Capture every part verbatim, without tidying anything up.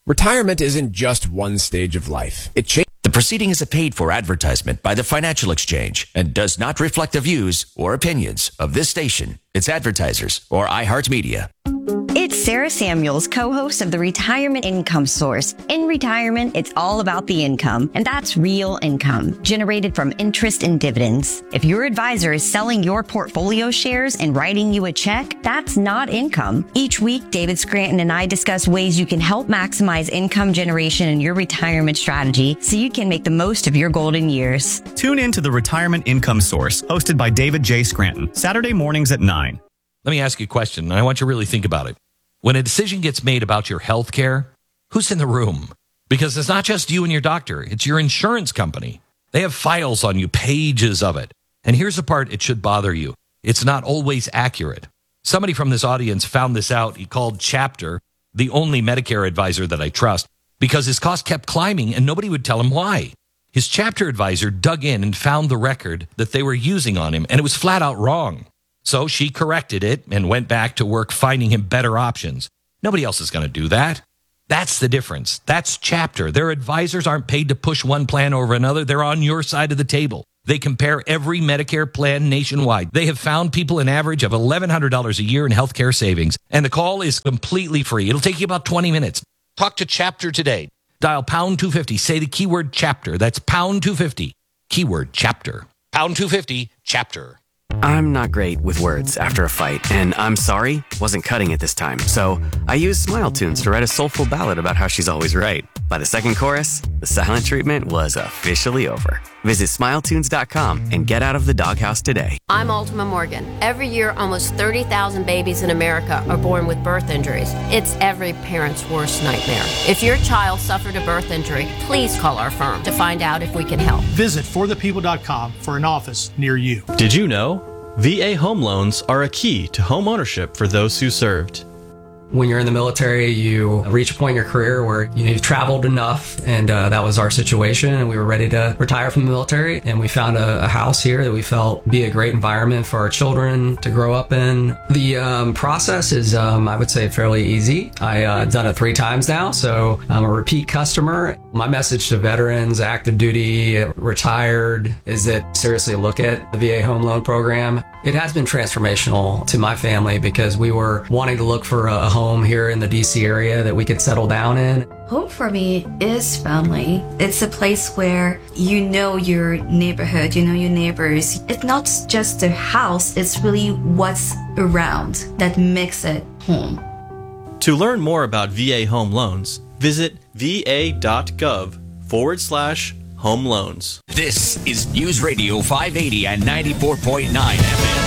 Retirement isn't just one stage of life. It changes. The proceeding is a paid-for advertisement by the Financial Exchange and does not reflect the views or opinions of this station, its advertisers, or iHeartMedia. It's Sarah Samuels, co-host of the Retirement Income Source. In retirement, it's all about the income, and that's real income generated from interest and dividends. If your advisor is selling your portfolio shares and writing you a check, that's not income. Each week, David Scranton and I discuss ways you can help maximize income generation in your retirement strategy so you can make the most of your golden years. Tune in to the Retirement Income Source, hosted by David J. Scranton, Saturday mornings at nine. Let me ask you a question, and I want you to really think about it. When a decision gets made about your health care, who's in the room? Because it's not just you and your doctor. It's your insurance company. They have files on you, pages of it. And here's the part it should bother you. It's not always accurate. Somebody from this audience found this out. He called Chapter, the only Medicare advisor that I trust, because his cost kept climbing and nobody would tell him why. His Chapter advisor dug in and found the record that they were using on him, and it was flat out wrong. So she corrected it and went back to work finding him better options. Nobody else is going to do that. That's the difference. That's Chapter. Their advisors aren't paid to push one plan over another. They're on your side of the table. They compare every Medicare plan nationwide. They have found people an average of eleven hundred dollars a year in healthcare savings. And the call is completely free. It'll take you about twenty minutes. Talk to Chapter today. Dial pound two fifty. Say the keyword Chapter. That's pound two fifty. Keyword Chapter. Pound two fifty. Chapter. I'm not great with words after a fight, and I'm sorry wasn't cutting it this time. So I used Smile Tunes to write a soulful ballad about how she's always right. By the second chorus, the silent treatment was officially over. Visit smile tunes dot com and get out of the doghouse today. I'm Ultima Morgan. Every year, almost thirty thousand babies in America are born with birth injuries. It's every parent's worst nightmare. If your child suffered a birth injury, please call our firm to find out if we can help. Visit for the people dot com for an office near you. Did you know V A home loans are a key to home ownership for those who served? When you're in the military, you reach a point in your career where you know, you've traveled enough, and uh, that was our situation, and we were ready to retire from the military, and we found a, a house here that we felt would be a great environment for our children to grow up in. The um, process is, um, I would say, fairly easy. I've uh, done it three times now, so I'm a repeat customer. My message to veterans, active duty, retired, is that seriously look at the V A home loan program. It has been transformational to my family because we were wanting to look for a home here in the D C area that we could settle down in. Home for me is family. It's a place where you know your neighborhood, you know your neighbors. It's not just the house, it's really what's around that makes it home. To learn more about V A home loans, visit va.gov forward slash home loans. This is News Radio five eighty and ninety-four point nine F M.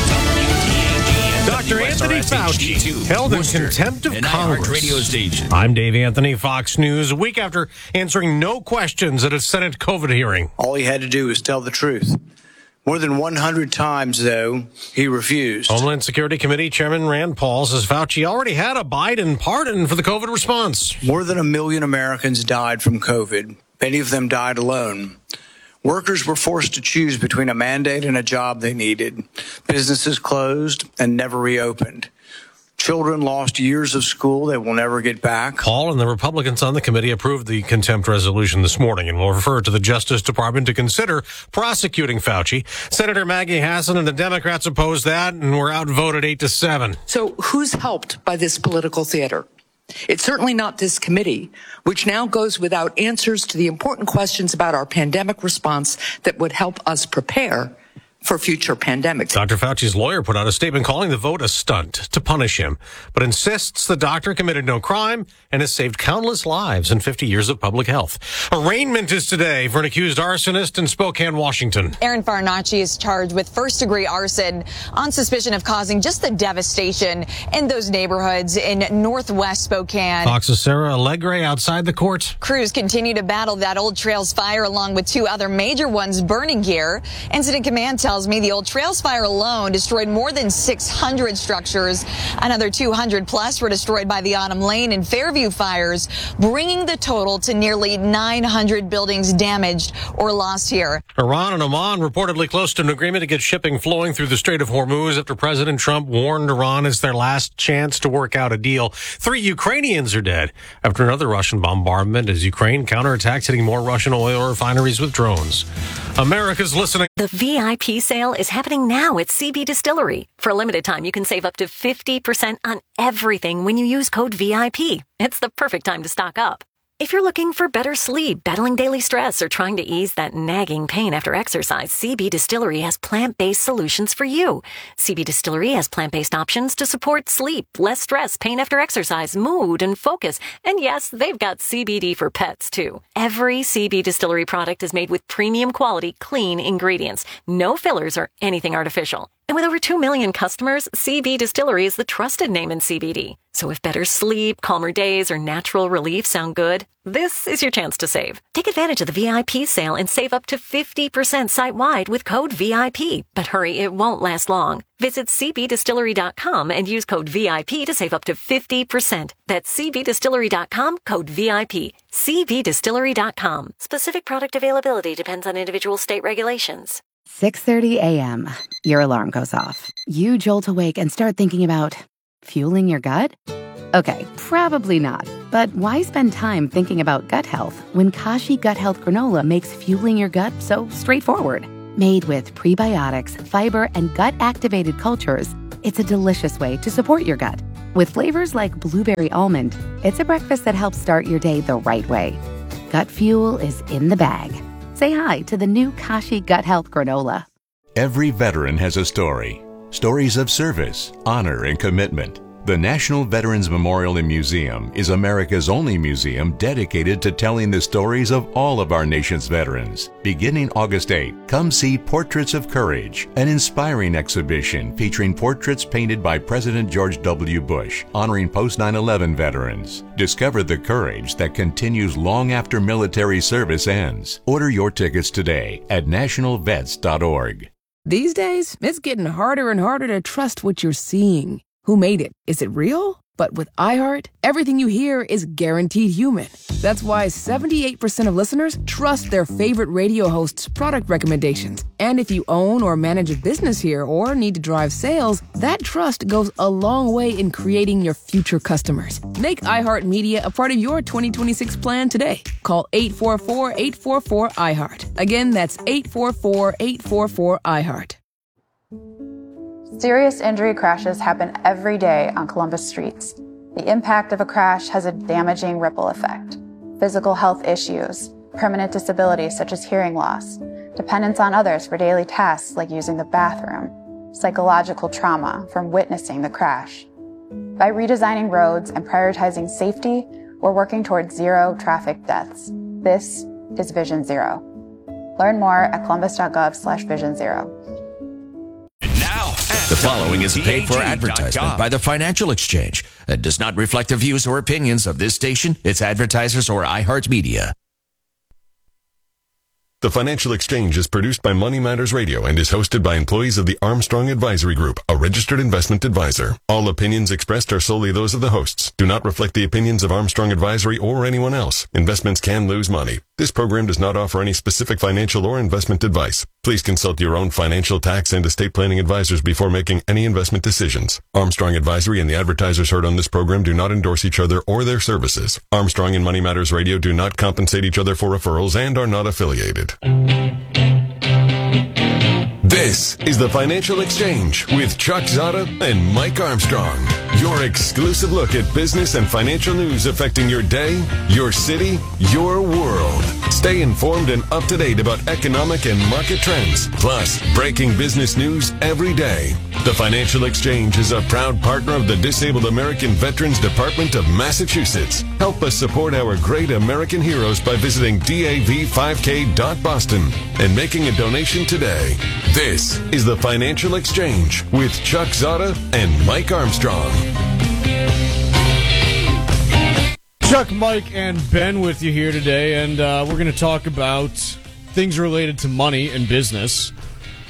Doctor Anthony Fauci held in contempt of Congress. Radio station. I'm Dave Anthony, Fox News. A week after answering no questions at a Senate COVID hearing. All he had to do was tell the truth. More than one hundred times, though, he refused. Homeland Security Committee Chairman Rand Paul says Fauci already had a Biden pardon for the COVID response. More than a million Americans died from COVID. Many of them died alone. Workers were forced to choose between a mandate and a job they needed. Businesses closed and never reopened. Children lost years of school they will never get back. Paul and the Republicans on the committee approved the contempt resolution this morning and will refer to the Justice Department to consider prosecuting Fauci. Senator Maggie Hassan and the Democrats opposed that and were outvoted eight to seven. So who's helped by this political theater? It's certainly not this committee, which now goes without answers to the important questions about our pandemic response that would help us prepare for future pandemics. Doctor Fauci's lawyer put out a statement calling the vote a stunt to punish him, but insists the doctor committed no crime and has saved countless lives in fifty years of public health. Arraignment is today for an accused arsonist in Spokane, Washington. Aaron Farinacci is charged with first-degree arson on suspicion of causing just the devastation in those neighborhoods in northwest Spokane. Fox's Sarah Allegre outside the court. Crews continue to battle that Old Trails fire along with two other major ones burning here. Incident Command tells tells me the old Trails fire alone destroyed more than six hundred structures. Another two hundred plus were destroyed by the Autumn Lane and Fairview fires, bringing the total to nearly nine hundred buildings damaged or lost here. Iran and Oman reportedly close to an agreement to get shipping flowing through the Strait of Hormuz after President Trump warned Iran it's their last chance to work out a deal. Three Ukrainians are dead after another Russian bombardment as Ukraine counterattacks, hitting more Russian oil refineries with drones. America's listening. The V I P sale is happening now at C B Distillery. For a limited time, you can save up to fifty percent on everything when you use code V I P. It's the perfect time to stock up. If you're looking for better sleep, battling daily stress, or trying to ease that nagging pain after exercise, C B Distillery has plant-based solutions for you. C B Distillery has plant-based options to support sleep, less stress, pain after exercise, mood, and focus. And yes, they've got C B D for pets, too. Every C B Distillery product is made with premium quality, clean ingredients. No fillers or anything artificial. And with over two million customers, C B Distillery is the trusted name in C B D. So if better sleep, calmer days, or natural relief sound good, this is your chance to save. Take advantage of the V I P sale and save up to fifty percent site-wide with code V I P. But hurry, it won't last long. Visit C B distillery dot com and use code V I P to save up to fifty percent. That's C B distillery dot com, code V I P. C B distillery dot com. Specific product availability depends on individual state regulations. six thirty a.m. Your alarm goes off. You jolt awake and start thinking about fueling your gut? Okay, probably not. But why spend time thinking about gut health when Kashi Gut Health Granola makes fueling your gut so straightforward? Made with prebiotics, fiber, and gut-activated cultures, it's a delicious way to support your gut. With flavors like blueberry almond, it's a breakfast that helps start your day the right way. Gut fuel is in the bag. Say hi to the new Kashi Gut Health Granola. Every veteran has a story. Stories of service, honor, and commitment. The National Veterans Memorial and Museum is America's only museum dedicated to telling the stories of all of our nation's veterans. Beginning August eighth, come see Portraits of Courage, an inspiring exhibition featuring portraits painted by President George W. Bush, honoring post nine eleven veterans. Discover the courage that continues long after military service ends. Order your tickets today at national vets dot org. These days, it's getting harder and harder to trust what you're seeing. Who made it? Is it real? But with iHeart, everything you hear is guaranteed human. That's why seventy-eight percent of listeners trust their favorite radio host's product recommendations. And if you own or manage a business here or need to drive sales, that trust goes a long way in creating your future customers. Make iHeartMedia a part of your twenty twenty-six plan today. Call eight four four, eight four four, iHeart. Again, that's eight four four, eight four four, iHeart. Serious injury crashes happen every day on Columbus streets. The impact of a crash has a damaging ripple effect. Physical health issues, permanent disabilities such as hearing loss, dependence on others for daily tasks like using the bathroom, psychological trauma from witnessing the crash. By redesigning roads and prioritizing safety, we're working towards zero traffic deaths. This is Vision Zero. Learn more at columbus.gov slash vision zero. The following is paid for advertisement by the Financial Exchange and does not reflect the views or opinions of this station, its advertisers, or iHeartMedia. The Financial Exchange is produced by Money Matters Radio and is hosted by employees of the Armstrong Advisory Group, a registered investment advisor. All opinions expressed are solely those of the hosts, do not reflect the opinions of Armstrong Advisory or anyone else. Investments can lose money. This program does not offer any specific financial or investment advice. Please consult your own financial, tax, and estate planning advisors before making any investment decisions. Armstrong Advisory and the advertisers heard on this program do not endorse each other or their services. Armstrong and Money Matters Radio do not compensate each other for referrals and are not affiliated. This is the Financial Exchange with Chuck Zada and Mike Armstrong. Your exclusive look at business and financial news affecting your day, your city, your world. Stay informed and up to date about economic and market trends, plus breaking business news every day. The Financial Exchange is a proud partner of the Disabled American Veterans Department of Massachusetts. Help us support our great American heroes by visiting D A V five K dot boston and making a donation today. This is the Financial Exchange with Chuck Zada and Mike Armstrong. Chuck, Mike, and Ben with you here today, and uh, we're going to talk about things related to money and business.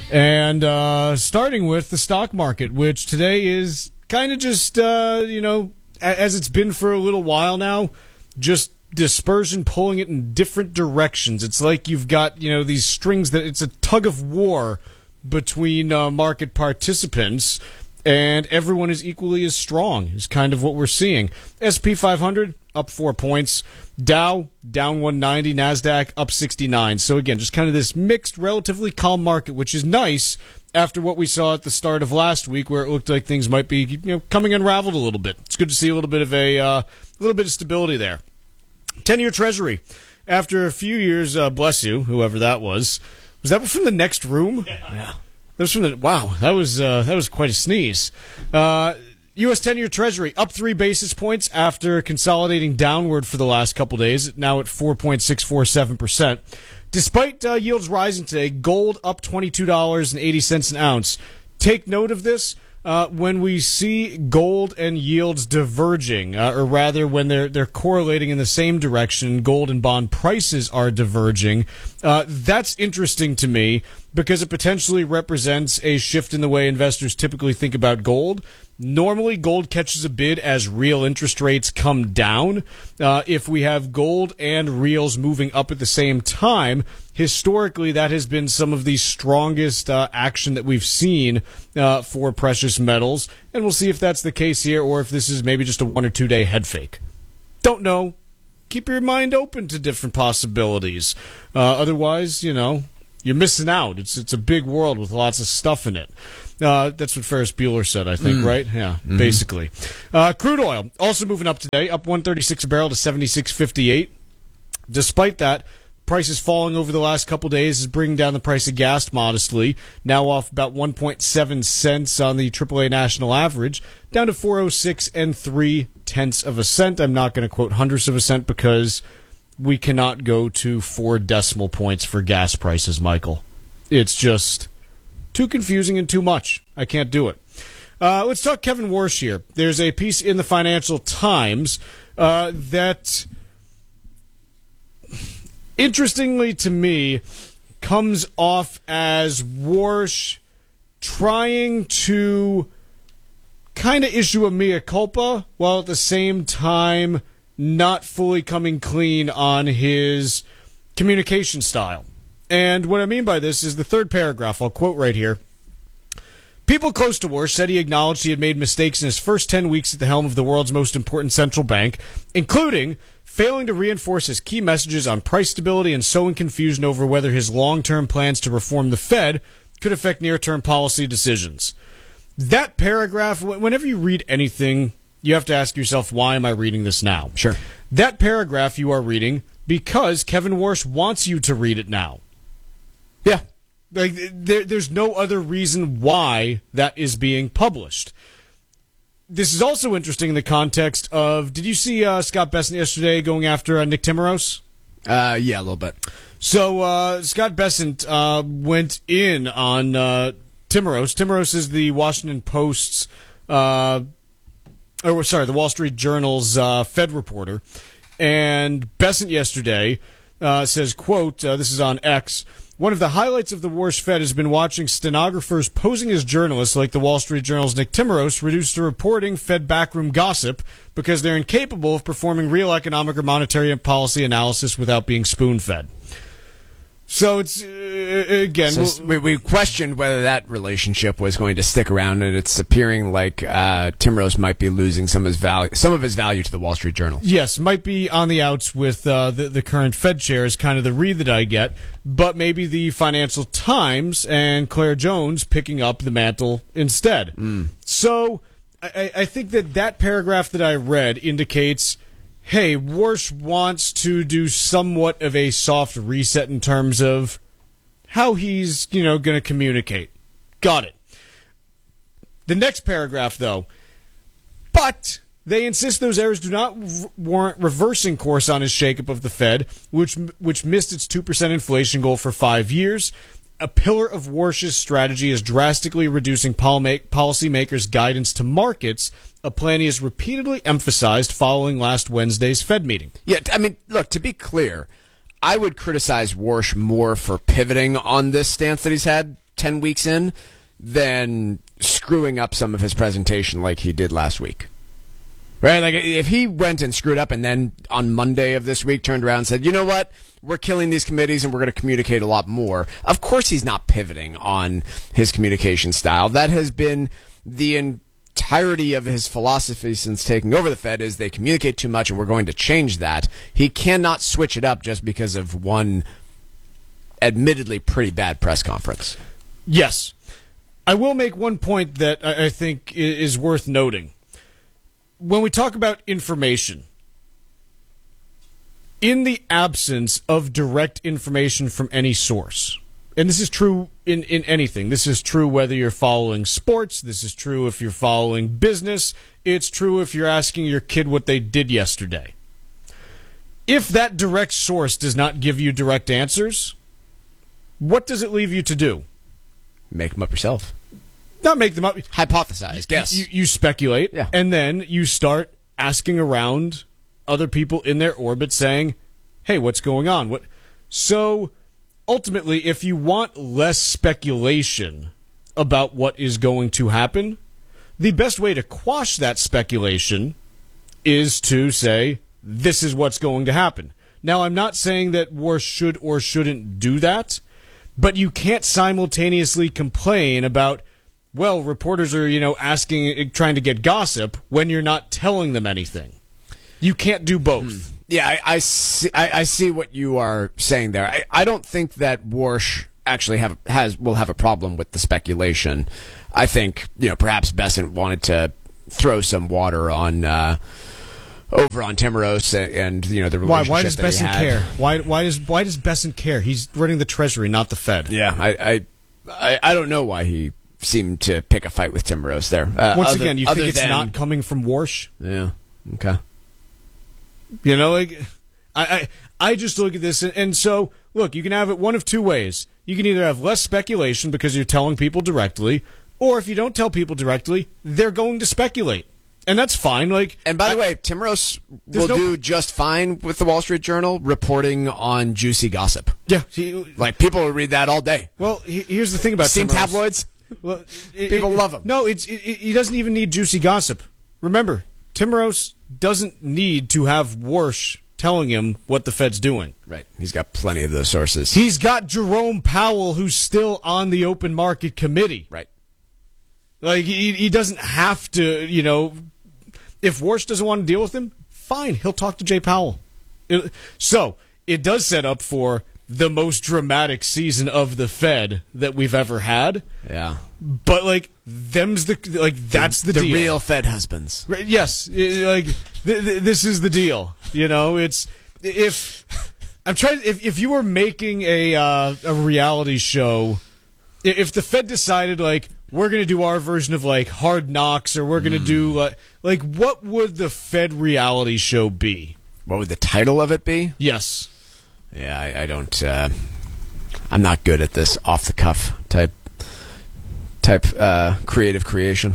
And uh, starting with the stock market, which today is kind of just, uh, you know, as it's been for a little while now, just dispersion pulling it in different directions. It's like you've got, you know, these strings that it's a tug of war between uh, market participants, and everyone is equally as strong is kind of what we're seeing. S and P five hundred up four points, Dow down one ninety, NASDAQ up sixty-nine. So again, just kind of this mixed, relatively calm market, which is nice after what we saw at the start of last week, where it looked like things might be, you know, coming unraveled a little bit. It's good to see a little bit of a uh, little bit of stability there. ten-year Treasury, after a few years, uh, bless you, whoever that was. Was that from the next room? Yeah. That was from the, wow, that was uh, that was quite a sneeze. Uh, U S ten-year Treasury up three basis points after consolidating downward for the last couple days, now at four point six four seven percent. Despite uh, yields rising today, gold up twenty-two dollars and eighty cents an ounce. Take note of this. Uh, when we see gold and yields diverging, uh, or rather when they're they're correlating in the same direction, gold and bond prices are diverging, uh, that's interesting to me because it potentially represents a shift in the way investors typically think about gold. Normally, gold catches a bid as real interest rates come down. Uh, if we have gold and reals moving up at the same time, historically, that has been some of the strongest uh, action that we've seen uh, for precious metals. And we'll see if that's the case here or if this is maybe just a one or two day head fake. Don't know. Keep your mind open to different possibilities. Uh, otherwise, you know, you're missing out. It's it's a big world with lots of stuff in it. Uh, that's what Ferris Bueller said, I think, mm. right? Yeah, mm-hmm. basically. Uh, crude oil also moving up today, up one thirty-six a barrel to seventy-six fifty-eight. Despite that, prices falling over the last couple days is bringing down the price of gas modestly, now off about one point seven cents on the triple A national average, down to four oh six and three tenths of a cent. I'm not going to quote hundredths of a cent because we cannot go to four decimal points for gas prices, Michael. It's just too confusing and too much. I can't do it. Uh, let's talk Kevin Warsh here. There's a piece in the Financial Times uh, that, interestingly to me, comes off as Warsh trying to kind of issue a mea culpa while at the same time not fully coming clean on his communication style. And what I mean by this is the third paragraph. I'll quote right here. People close to Warsh said he acknowledged he had made mistakes in his first ten weeks at the helm of the world's most important central bank, including failing to reinforce his key messages on price stability and sowing confusion over whether his long-term plans to reform the Fed could affect near-term policy decisions. That paragraph, whenever you read anything, you have to ask yourself, why am I reading this now? Sure. That paragraph you are reading because Kevin Warsh wants you to read it now. Yeah. Like there, there's no other reason why that is being published. This is also interesting in the context of, did you see uh, Scott Bessent yesterday going after uh, Nick Timiraos? Uh, yeah, a little bit. So uh, Scott Bessent uh, went in on uh, Timiraos. Timiraos is the Washington Post's, uh, or sorry, the Wall Street Journal's uh, Fed reporter. And Bessent yesterday uh, says, quote, uh, this is on X, one of the highlights of the Warsh Fed has been watching stenographers posing as journalists like the Wall Street Journal's Nick Timiraos reduced to reporting Fed backroom gossip because they're incapable of performing real economic or monetary policy analysis without being spoon-fed. So it's, uh, again... So we, we questioned whether that relationship was going to stick around, and it's appearing like uh, Timiraos might be losing some of his value some of his value to the Wall Street Journal. Yes, might be on the outs with uh, the, the current Fed chair is kind of the read that I get, but maybe the Financial Times and Claire Jones picking up the mantle instead. Mm. So I, I think that that paragraph that I read indicates... hey, Warsh wants to do somewhat of a soft reset in terms of how he's, you know, going to communicate. Got it. The next paragraph, though. But they insist those errors do not warrant reversing course on his shakeup of the Fed, which which missed its two percent inflation goal for five years. A pillar of Warsh's strategy is drastically reducing policymakers' guidance to markets, a plan he has repeatedly emphasized following last Wednesday's Fed meeting. Yeah, I mean, look, to be clear, I would criticize Warsh more for pivoting on this stance that he's had ten weeks in than screwing up some of his presentation like he did last week. Right? Like, if he went and screwed up and then on Monday of this week turned around and said, you know what, we're killing these committees and we're going to communicate a lot more. Of course he's not pivoting on his communication style. That has been the entirety of his philosophy since taking over the Fed, is they communicate too much and we're going to change that. He cannot switch it up just because of one admittedly pretty bad press conference. Yes. I will make one point that I think is worth noting. When we talk about information, in the absence of direct information from any source, and this is true in, in anything. This is true whether you're following sports. This is true if you're following business. It's true if you're asking your kid what they did yesterday. If that direct source does not give you direct answers, what does it leave you to do? Make them up yourself. Not make them up. Hypothesize, guess. You, you speculate, yeah. And then you start asking around other people in their orbit saying, hey, what's going on? What? So, ultimately, if you want less speculation about what is going to happen, the best way to quash that speculation is to say, this is what's going to happen. Now, I'm not saying that war should or shouldn't do that, but you can't simultaneously complain about, well, reporters are, you know, asking, trying to get gossip when you're not telling them anything. You can't do both. Hmm. Yeah, I, I, see, I, I see what you are saying there. I, I don't think that Warsh actually have has will have a problem with the speculation. I think, you know, perhaps Bessent wanted to throw some water on uh, over on Timros and, and you know the why relationship why does that he Bessent had. care? Why why does why does Bessent care? He's running the Treasury, not the Fed. Yeah, I I, I, I don't know why he seemed to pick a fight with Tim Rose there. Uh, Once other, again, you think it's than, not coming from Warsh? Yeah. Okay. You know, like I, I, I just look at this, and, and so look, you can have it one of two ways. You can either have less speculation because you're telling people directly, or if you don't tell people directly, they're going to speculate, and that's fine. Like, and by I, the way, Tim Rose will no, do just fine with the Wall Street Journal reporting on juicy gossip. Yeah, he, like people will read that all day. Well, he, here's the thing about Seen Tim Rose. tabloids. Well, it, people it, love him. No, it's it, it, he doesn't even need juicy gossip. Remember, Tim Rose doesn't need to have Warsh telling him what the Fed's doing. Right. He's got plenty of those sources. He's got Jerome Powell, who's still on the open market committee. Right. Like, he, he doesn't have to, you know, if Warsh doesn't want to deal with him, fine, he'll talk to Jay Powell. It, so, it does set up for the most dramatic season of the Fed that we've ever had. Yeah. But, like, them's the, like, that's the, the deal. The real Fed husbands. Right, yes. It, like, th- th- this is the deal. You know, it's, if, I'm trying, if, if you were making a, uh, a reality show, if the Fed decided, like, we're going to do our version of, like, Hard Knocks, or we're going to mm. do, like, like, what would the Fed reality show be? What would the title of it be? Yes. Yeah, I, I don't, uh, I'm not good at this off-the-cuff type, type, uh, creative creation.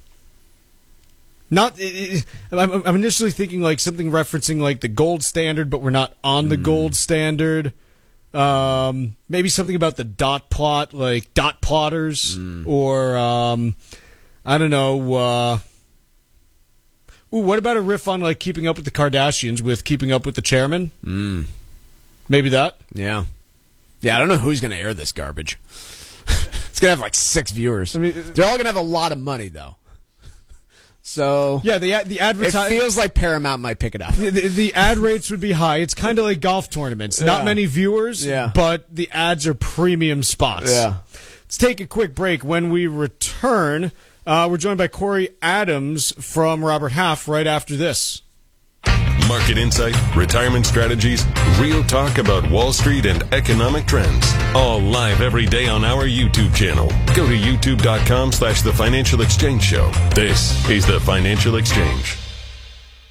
Not, it, I'm, I'm initially thinking, like, something referencing, like, the gold standard, but we're not on the mm. gold standard. Um, maybe something about the dot plot, like dot plotters, mm. or um, I don't know. Uh, ooh, what about a riff on like Keeping Up with the Kardashians with Keeping Up with the Chairman? Mm. Maybe that. Yeah, yeah. I don't know who's going to air this garbage. It's going to have like six viewers. I mean, they're all going to have a lot of money though. So yeah, the the advertising it feels like Paramount might pick it up. The, the, the ad rates would be high. It's kind of like golf tournaments. Yeah. Not many viewers, yeah. but the ads are premium spots. Yeah. Let's take a quick break. When we return, uh, we're joined by Corey Adams from Robert Half right after this. Market insight, retirement strategies, real talk about Wall Street and economic trends. All live every day on our YouTube channel. Go to youtube.com slash The Financial Exchange Show. This is The Financial Exchange.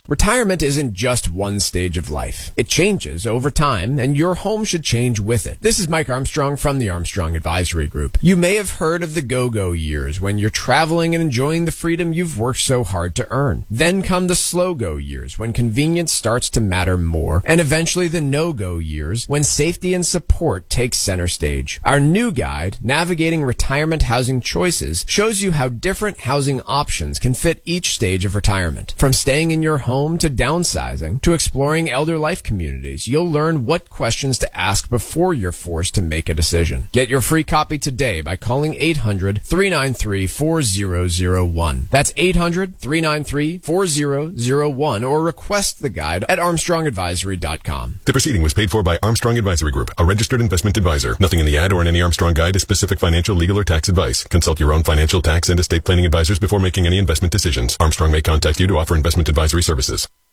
Retirement isn't just one stage of life. It changes over time, and your home should change with it. This is Mike Armstrong from the Armstrong Advisory Group. You may have heard of the go-go years when you're traveling and enjoying the freedom you've worked so hard to earn. Then come the slow-go years when convenience starts to matter more, and eventually the no-go years when safety and support take center stage. Our new guide, Navigating Retirement Housing Choices, shows you how different housing options can fit each stage of retirement. From staying in your home to downsizing to exploring elder life communities, you'll learn what questions to ask before you're forced to make a decision. Get your free copy today by calling eight hundred, three nine three, four zero zero one. That's eight hundred, three nine three, four zero zero one, or request the guide at armstrong advisory dot com. The proceeding was paid for by Armstrong Advisory Group, a registered investment advisor. Nothing in the ad or in any Armstrong guide is specific financial, legal, or tax advice. Consult your own financial, tax, and estate planning advisors before making any investment decisions. Armstrong may contact you to offer investment advisory services.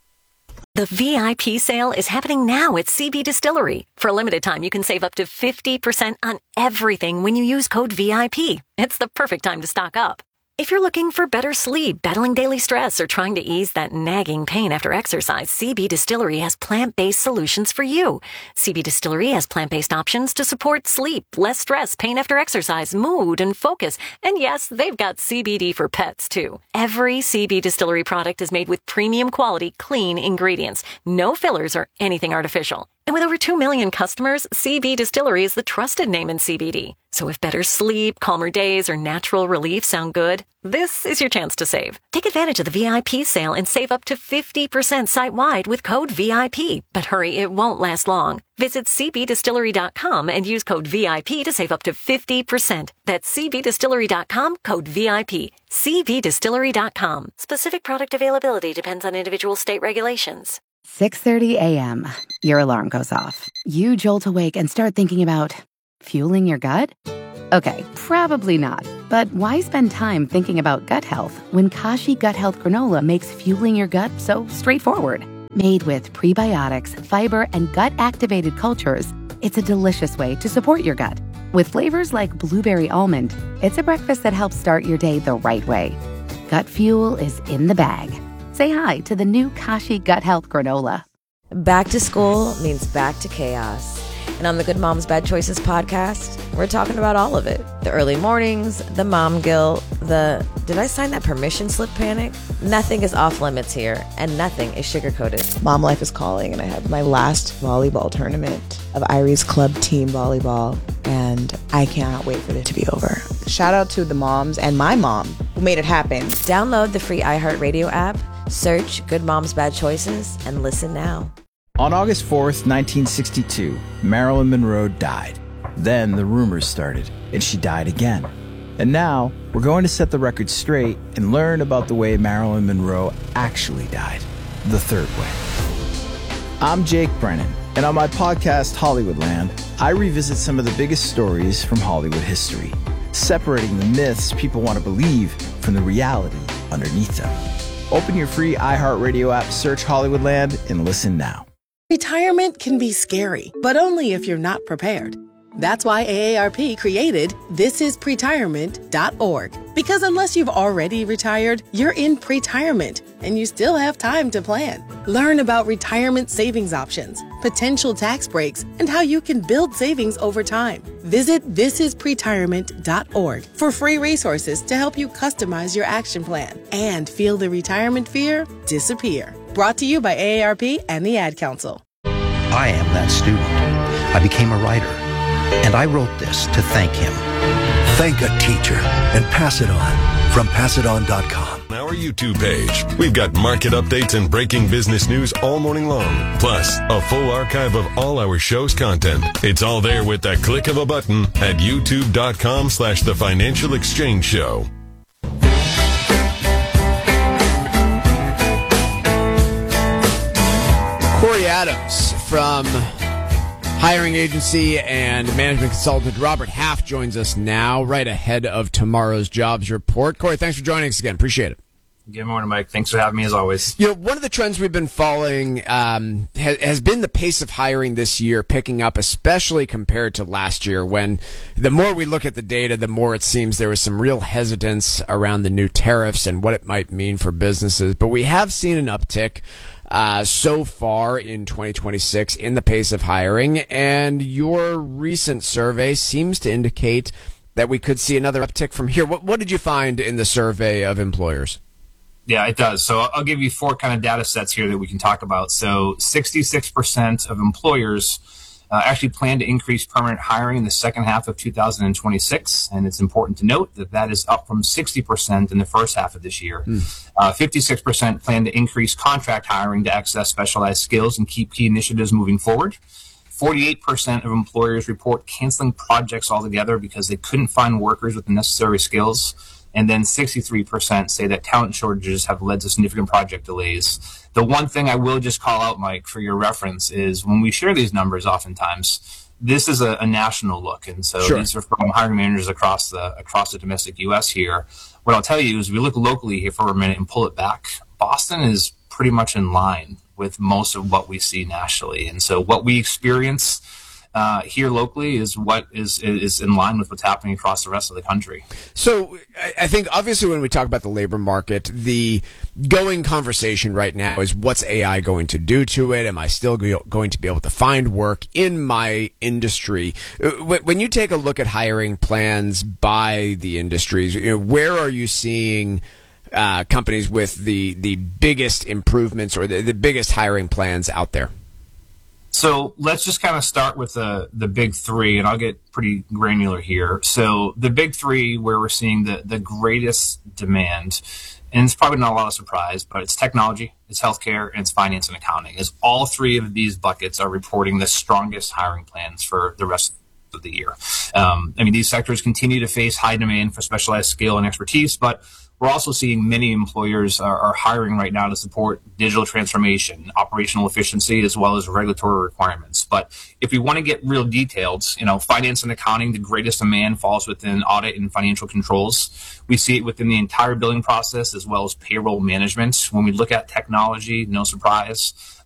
The V I P sale is happening now at C B Distillery. For a limited time, you can save up to fifty percent on everything when you use code V I P. It's the perfect time to stock up. If you're looking for better sleep, battling daily stress, or trying to ease that nagging pain after exercise, C B Distillery has plant-based solutions for you. C B Distillery has plant-based options to support sleep, less stress, pain after exercise, mood, and focus. And yes, they've got C B D for pets, too. Every C B Distillery product is made with premium quality, clean ingredients. No fillers or anything artificial. And with over two million customers, C B Distillery is the trusted name in C B D. So if better sleep, calmer days, or natural relief sound good, this is your chance to save. Take advantage of the V I P sale and save up to fifty percent site-wide with code V I P. But hurry, it won't last long. Visit c b distillery dot com and use code V I P to save up to fifty percent. That's c b distillery dot com, code V I P. c b distillery dot com. Specific product availability depends on individual state regulations. six thirty a.m. Your alarm goes off. You jolt awake and start thinking about fueling your gut? Okay, probably not. But why spend time thinking about gut health when Kashi Gut Health Granola makes fueling your gut so straightforward? Made with prebiotics, fiber, and gut-activated cultures, it's a delicious way to support your gut. With flavors like blueberry almond, it's a breakfast that helps start your day the right way. Gut fuel is in the bag. Say hi to the new Kashi Gut Health Granola. Back to school means back to chaos. And on the Good Moms Bad Choices podcast, we're talking about all of it. The early mornings, the mom guilt, the did I sign that permission slip panic? Nothing is off limits here, and nothing is sugar-coated. Mom life is calling, and I have my last volleyball tournament of Irie's Club Team Volleyball, and I cannot wait for it to be over. Shout out to the moms and my mom who made it happen. Download the free iHeartRadio app, search Good Moms Bad Choices, and listen now. On August fourth, nineteen sixty-two, Marilyn Monroe died. Then the rumors started, and she died again. And now, we're going to set the record straight and learn about the way Marilyn Monroe actually died, the third way. I'm Jake Brennan, and on my podcast, Hollywoodland, I revisit some of the biggest stories from Hollywood history, separating the myths people want to believe from the reality underneath them. Open your free iHeartRadio app, search Hollywoodland, and listen now. Retirement can be scary, but only if you're not prepared. That's why A A R P created this is pretirement dot org. Because unless you've already retired, you're in pretirement, and you still have time to plan. Learn about retirement savings options, potential tax breaks, and how you can build savings over time. Visit this is pretirement dot org for free resources to help you customize your action plan and feel the retirement fear disappear. Brought to you by A A R P and the Ad Council. I am that student. I became a writer, and I wrote this to thank him. Thank a teacher and pass it on from pass it on dot com. On our YouTube page, we've got market updates and breaking business news all morning long, plus a full archive of all our show's content. It's all there with the click of a button at youtube.com slash the Financial Exchange Show. Corey Adams from hiring agency and management consultant Robert Half joins us now, right ahead of tomorrow's jobs report. Corey, thanks for joining us again. Appreciate it. Good morning, Mike. Thanks for having me as always. You know, one of the trends we've been following um, ha- has been the pace of hiring this year picking up, especially compared to last year, when the more we look at the data, the more it seems there was some real hesitance around the new tariffs and what it might mean for businesses. But we have seen an uptick uh, so far in twenty twenty-six in the pace of hiring, and your recent survey seems to indicate that we could see another uptick from here. What, what did you find in the survey of employers? Yeah, it does. So I'll give you four kind of data sets here that we can talk about. So sixty-six percent of employers uh, actually plan to increase permanent hiring in the second half of two thousand twenty-six. And it's important to note that that is up from sixty percent in the first half of this year. Mm. Uh, fifty-six percent plan to increase contract hiring to access specialized skills and keep key initiatives moving forward. forty-eight percent of employers report canceling projects altogether because they couldn't find workers with the necessary skills. And then sixty-three percent say that talent shortages have led to significant project delays. The one thing I will just call out, Mike, for your reference is when we share these numbers oftentimes, this is a, a national look. And so sure. These are from hiring managers across the across the domestic U S here. What I'll tell you is we look locally here for a minute and pull it back. Boston is pretty much in line with most of what we see nationally. And so what we experience Uh, here locally is what is is in line with what's happening across the rest of the country. So I think obviously when we talk about the labor market, the going conversation right now is what's A I going to do to it? Am I still going to be able to find work in my industry? When you take a look at hiring plans by the industries, you know, where are you seeing uh, companies with the, the biggest improvements or the, the biggest hiring plans out there? So let's just kind of start with the, the big three, and I'll get pretty granular here. So the big three where we're seeing the, the greatest demand, and it's probably not a lot of surprise, but it's technology, it's healthcare, and it's finance and accounting, is all three of these buckets are reporting the strongest hiring plans for the rest of the year. Um, I mean, these sectors continue to face high demand for specialized skill and expertise, but we're also seeing many employers are, are hiring right now to support digital transformation, operational efficiency, as well as regulatory requirements. But if we want to get real detailed, you know, finance and accounting, the greatest demand falls within audit and financial controls. We see it within the entire billing process as well as payroll management. When we look at technology, no surprise,